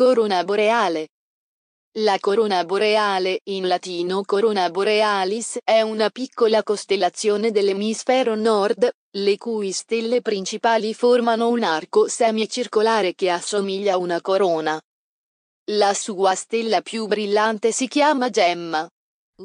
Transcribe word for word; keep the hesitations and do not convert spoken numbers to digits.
Corona boreale. La corona boreale, in latino Corona borealis, è una piccola costellazione dell'emisfero nord, le cui stelle principali formano un arco semicircolare che assomiglia a una corona. La sua stella più brillante si chiama Gemma.